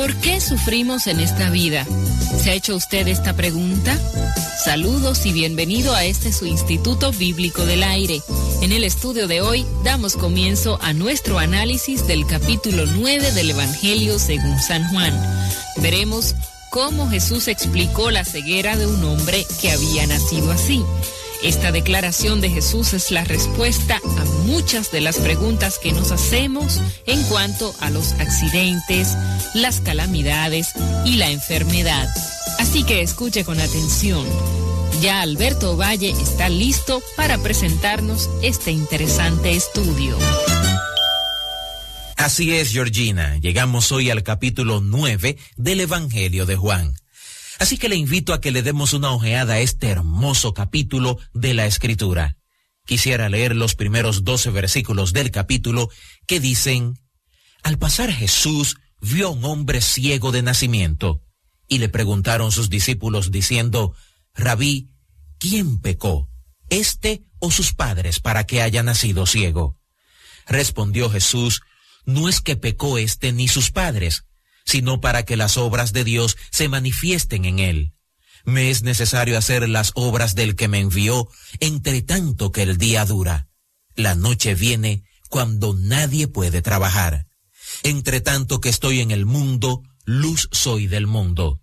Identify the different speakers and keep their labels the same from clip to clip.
Speaker 1: ¿Por qué sufrimos en esta vida? ¿Se ha hecho usted esta pregunta? Saludos y bienvenido a este su Instituto Bíblico del Aire. En el estudio de hoy damos comienzo a nuestro análisis del capítulo 9 del Evangelio según San Juan. Veremos cómo Jesús explicó la ceguera de un hombre que había nacido así. Esta declaración de Jesús es la respuesta a muchas de las preguntas que nos hacemos en cuanto a los accidentes, las calamidades y la enfermedad. Así que escuche con atención. Ya Alberto Valle está listo para presentarnos este interesante estudio.
Speaker 2: Así es, Georgina. Llegamos hoy al capítulo 9 del Evangelio de Juan. Así que le invito a que le demos una ojeada a este hermoso capítulo de la Escritura. Quisiera leer los primeros 12 versículos del capítulo que dicen: Al pasar Jesús vio a un hombre ciego de nacimiento, y le preguntaron sus discípulos diciendo: Rabí, ¿quién pecó, este o sus padres, para que haya nacido ciego? Respondió Jesús: No es que pecó este ni sus padres, sino para que las obras de Dios se manifiesten en él. Me es necesario hacer las obras del que me envió, entre tanto que el día dura. La noche viene cuando nadie puede trabajar. Entre tanto que estoy en el mundo, luz soy del mundo.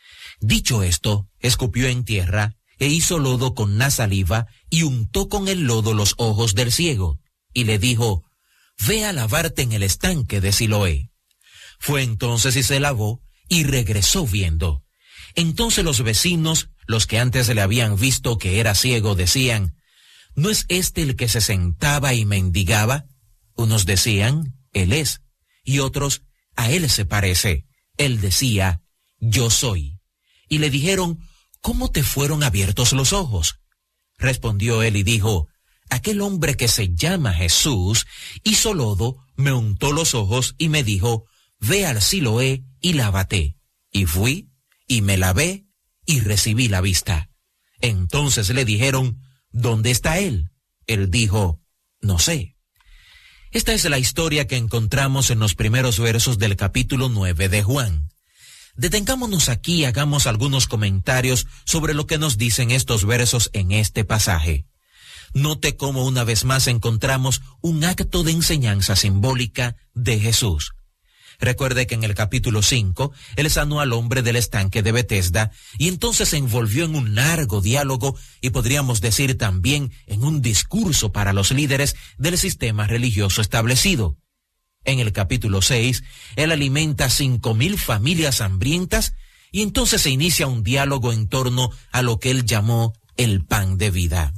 Speaker 2: Dicho esto, escupió en tierra, e hizo lodo con la saliva, y untó con el lodo los ojos del ciego, y le dijo: Ve a lavarte en el estanque de Siloé. Fue entonces y se lavó, y regresó viendo. Entonces los vecinos, los que antes le habían visto que era ciego, decían: ¿No es este el que se sentaba y mendigaba? Unos decían: Él es, y otros: A él se parece. Él decía: Yo soy. Y le dijeron: ¿Cómo te fueron abiertos los ojos? Respondió él y dijo: Aquel hombre que se llama Jesús hizo lodo, me untó los ojos y me dijo: Ve al Siloé y lávate. Y fui, y me lavé, y recibí la vista. Entonces le dijeron: ¿Dónde está él? Él dijo: No sé. Esta es la historia que encontramos en los primeros versos del capítulo 9 de Juan. Detengámonos aquí y hagamos algunos comentarios sobre lo que nos dicen estos versos en este pasaje. Note cómo una vez más encontramos un acto de enseñanza simbólica de Jesús. Recuerde que en el capítulo 5, él sanó al hombre del estanque de Betesda y entonces se envolvió en un largo diálogo y podríamos decir también en un discurso para los líderes del sistema religioso establecido. En el capítulo 6, él alimenta a 5,000 familias hambrientas y entonces se inicia un diálogo en torno a lo que él llamó el pan de vida.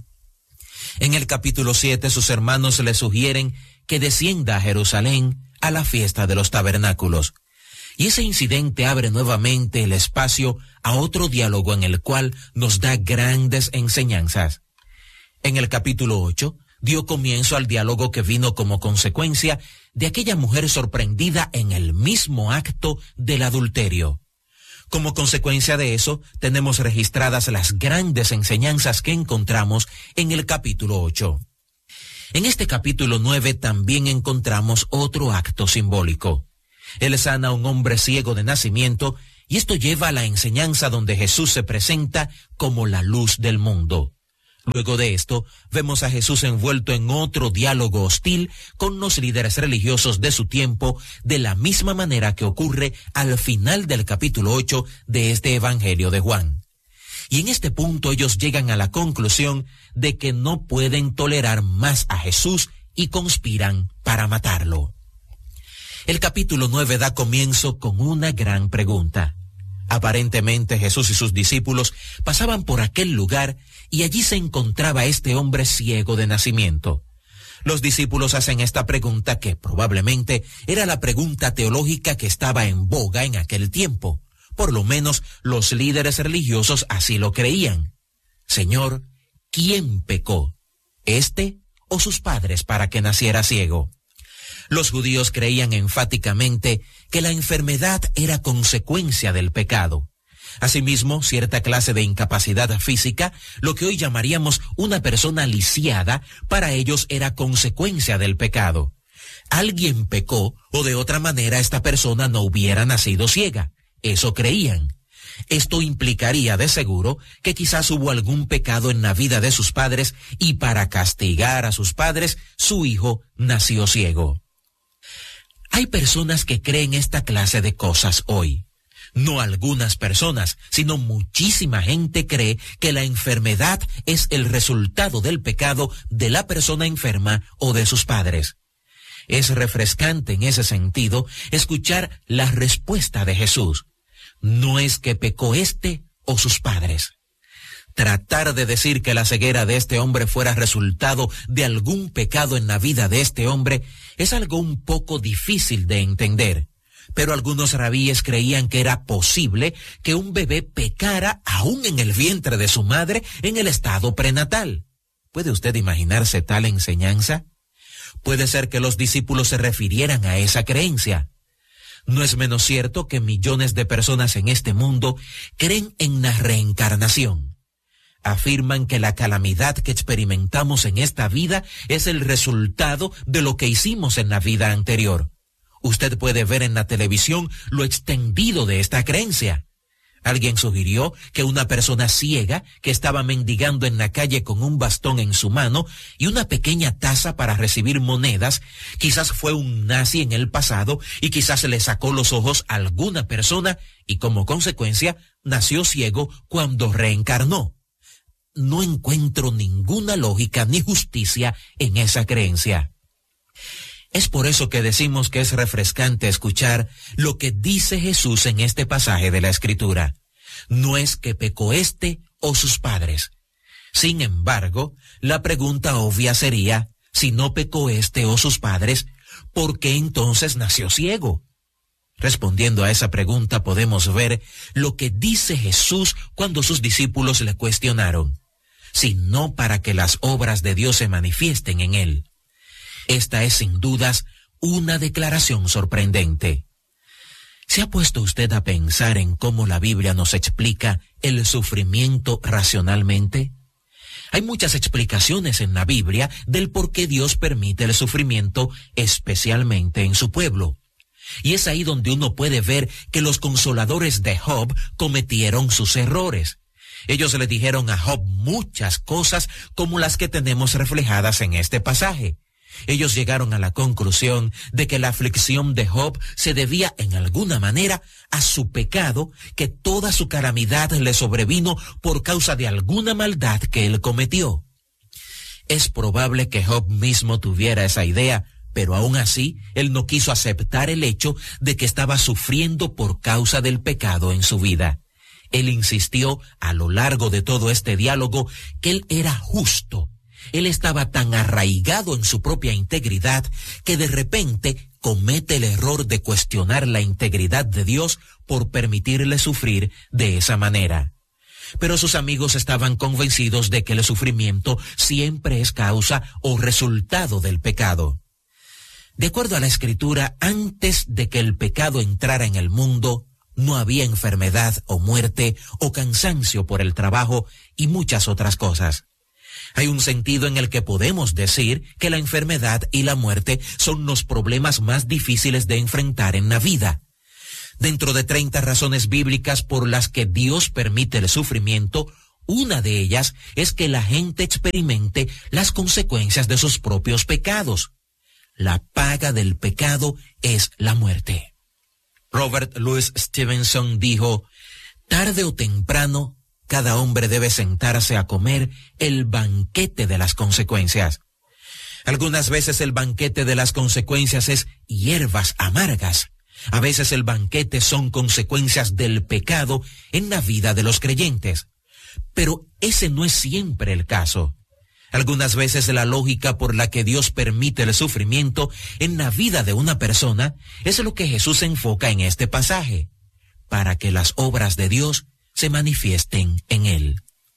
Speaker 2: En el capítulo 7, sus hermanos le sugieren que descienda a Jerusalén a la fiesta de los tabernáculos. Y ese incidente abre nuevamente el espacio a otro diálogo en el cual nos da grandes enseñanzas. En el capítulo 8, dio comienzo al diálogo que vino como consecuencia de aquella mujer sorprendida en el mismo acto del adulterio. Como consecuencia de eso, tenemos registradas las grandes enseñanzas que encontramos en el capítulo 8. En este capítulo 9 también encontramos otro acto simbólico. Él sana a un hombre ciego de nacimiento y esto lleva a la enseñanza donde Jesús se presenta como la luz del mundo. Luego de esto, vemos a Jesús envuelto en otro diálogo hostil con los líderes religiosos de su tiempo, de la misma manera que ocurre al final del capítulo 8 de este Evangelio de Juan. Y en este punto ellos llegan a la conclusión de que no pueden tolerar más a Jesús y conspiran para matarlo. El capítulo 9 da comienzo con una gran pregunta. Aparentemente Jesús y sus discípulos pasaban por aquel lugar y allí se encontraba este hombre ciego de nacimiento. Los discípulos hacen esta pregunta que probablemente era la pregunta teológica que estaba en boga en aquel tiempo. Por lo menos los líderes religiosos así lo creían. Señor, ¿quién pecó? ¿Este o sus padres para que naciera ciego? Los judíos creían enfáticamente que la enfermedad era consecuencia del pecado. Asimismo, cierta clase de incapacidad física, lo que hoy llamaríamos una persona lisiada, para ellos era consecuencia del pecado. Alguien pecó o de otra manera esta persona no hubiera nacido ciega. Eso creían. Esto implicaría de seguro que quizás hubo algún pecado en la vida de sus padres y para castigar a sus padres, su hijo nació ciego. Hay personas que creen esta clase de cosas hoy. No algunas personas, sino muchísima gente cree que la enfermedad es el resultado del pecado de la persona enferma o de sus padres. Es refrescante en ese sentido escuchar la respuesta de Jesús. No es que pecó este o sus padres. Tratar de decir que la ceguera de este hombre fuera resultado de algún pecado en la vida de este hombre es algo un poco difícil de entender. Pero algunos rabíes creían que era posible que un bebé pecara aún en el vientre de su madre en el estado prenatal. ¿Puede usted imaginarse tal enseñanza? Puede ser que los discípulos se refirieran a esa creencia. No es menos cierto que millones de personas en este mundo creen en la reencarnación. Afirman que la calamidad que experimentamos en esta vida es el resultado de lo que hicimos en la vida anterior. Usted puede ver en la televisión lo extendido de esta creencia. Alguien sugirió que una persona ciega que estaba mendigando en la calle con un bastón en su mano y una pequeña taza para recibir monedas, quizás fue un nazi en el pasado y quizás le sacó los ojos a alguna persona y como consecuencia nació ciego cuando reencarnó. No encuentro ninguna lógica ni justicia en esa creencia. Es por eso que decimos que es refrescante escuchar lo que dice Jesús en este pasaje de la Escritura. No es que pecó este o sus padres. Sin embargo, la pregunta obvia sería, si no pecó este o sus padres, ¿por qué entonces nació ciego? Respondiendo a esa pregunta podemos ver lo que dice Jesús cuando sus discípulos le cuestionaron, sino para que las obras de Dios se manifiesten en él. Esta es sin dudas una declaración sorprendente. ¿Se ha puesto usted a pensar en cómo la Biblia nos explica el sufrimiento racionalmente? Hay muchas explicaciones en la Biblia del por qué Dios permite el sufrimiento, especialmente en su pueblo. Y es ahí donde uno puede ver que los consoladores de Job cometieron sus errores. Ellos le dijeron a Job muchas cosas como las que tenemos reflejadas en este pasaje. Ellos llegaron a la conclusión de que la aflicción de Job se debía en alguna manera a su pecado, que toda su calamidad le sobrevino por causa de alguna maldad que él cometió. Es probable que Job mismo tuviera esa idea, pero aún así él no quiso aceptar el hecho de que estaba sufriendo por causa del pecado en su vida. Él insistió a lo largo de todo este diálogo que él era justo. Él estaba tan arraigado en su propia integridad que de repente comete el error de cuestionar la integridad de Dios por permitirle sufrir de esa manera. Pero sus amigos estaban convencidos de que el sufrimiento siempre es causa o resultado del pecado. De acuerdo a la Escritura, antes de que el pecado entrara en el mundo, no había enfermedad o muerte o cansancio por el trabajo y muchas otras cosas. Hay un sentido en el que podemos decir que la enfermedad y la muerte son los problemas más difíciles de enfrentar en la vida. Dentro de 30 razones bíblicas por las que Dios permite el sufrimiento, una de ellas es que la gente experimente las consecuencias de sus propios pecados. La paga del pecado es la muerte. Robert Louis Stevenson dijo, tarde o temprano, cada hombre debe sentarse a comer el banquete de las consecuencias. Algunas veces el banquete de las consecuencias es hierbas amargas. A veces el banquete son consecuencias del pecado en la vida de los creyentes. Pero ese no es siempre el caso. Algunas veces la lógica por la que Dios permite el sufrimiento en la vida de una persona es lo que Jesús enfoca en este pasaje, para que las obras de Dios se manifiesten en él.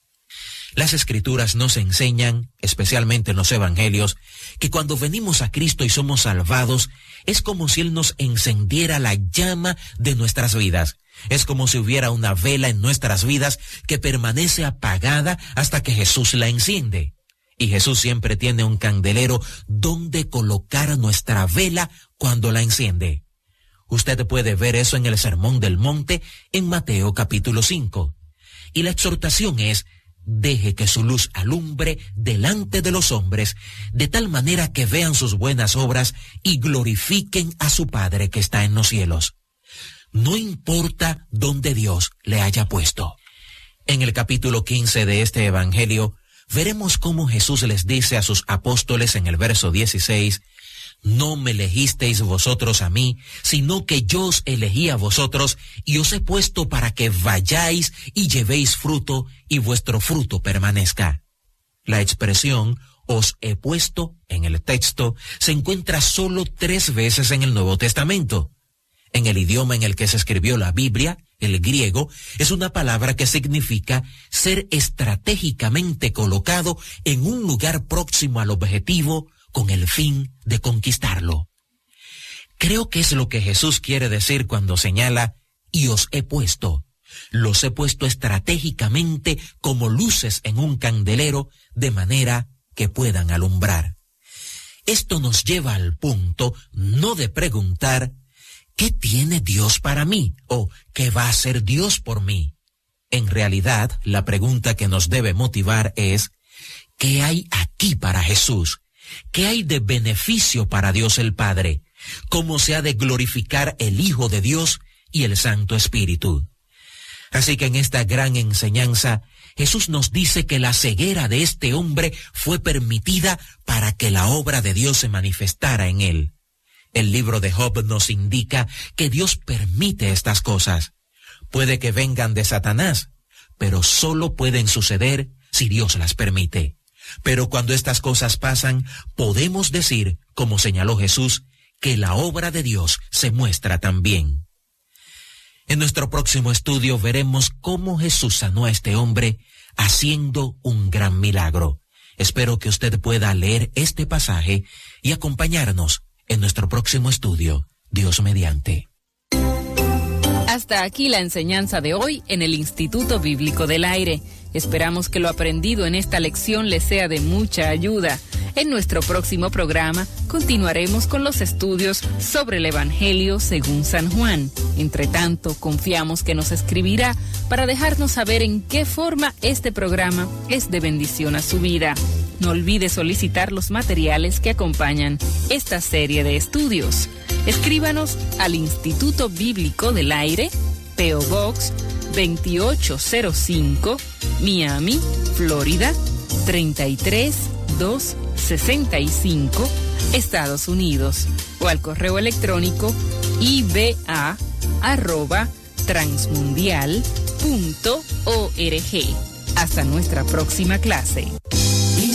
Speaker 2: Las Escrituras nos enseñan, especialmente en los Evangelios, que cuando venimos a Cristo y somos salvados, es como si Él nos encendiera la llama de nuestras vidas. Es como si hubiera una vela en nuestras vidas que permanece apagada hasta que Jesús la enciende. Y Jesús siempre tiene un candelero donde colocar nuestra vela cuando la enciende. Usted puede ver eso en el Sermón del Monte en Mateo capítulo 5. Y la exhortación es: deje que su luz alumbre delante de los hombres, de tal manera que vean sus buenas obras y glorifiquen a su Padre que está en los cielos. No importa dónde Dios le haya puesto. En el capítulo 15 de este Evangelio, veremos cómo Jesús les dice a sus apóstoles en el verso 16: no me elegisteis vosotros a mí, sino que yo os elegí a vosotros y os he puesto para que vayáis y llevéis fruto y vuestro fruto permanezca. La expresión os he puesto en el texto se encuentra solo 3 veces en el Nuevo Testamento. En el idioma en el que se escribió la Biblia, el griego, es una palabra que significa ser estratégicamente colocado en un lugar próximo al objetivo con el fin de conquistarlo. Creo que es lo que Jesús quiere decir cuando señala: y os he puesto. Los he puesto estratégicamente como luces en un candelero, de manera que puedan alumbrar. Esto nos lleva al punto no de preguntar ¿qué tiene Dios para mí? O ¿qué va a hacer Dios por mí? En realidad, la pregunta que nos debe motivar es: ¿qué hay aquí para Jesús? ¿Qué hay de beneficio para Dios el Padre? ¿Cómo se ha de glorificar el Hijo de Dios y el Santo Espíritu? Así que en esta gran enseñanza, Jesús nos dice que la ceguera de este hombre fue permitida para que la obra de Dios se manifestara en él. El libro de Job nos indica que Dios permite estas cosas. Puede que vengan de Satanás, pero solo pueden suceder si Dios las permite. Pero cuando estas cosas pasan, podemos decir, como señaló Jesús, que la obra de Dios se muestra también. En nuestro próximo estudio veremos cómo Jesús sanó a este hombre haciendo un gran milagro. Espero que usted pueda leer este pasaje y acompañarnos en nuestro próximo estudio, Dios mediante.
Speaker 1: Hasta aquí la enseñanza de hoy en el Instituto Bíblico del Aire. Esperamos que lo aprendido en esta lección les sea de mucha ayuda. En nuestro próximo programa continuaremos con los estudios sobre el Evangelio según San Juan. Entre tanto, confiamos que nos escribirá para dejarnos saber en qué forma este programa es de bendición a su vida. No olvide solicitar los materiales que acompañan esta serie de estudios. Escríbanos al Instituto Bíblico del Aire, P.O. Box 2805, Miami, Florida 33265, Estados Unidos, o al correo electrónico iba@transmundial.org. Hasta nuestra próxima clase.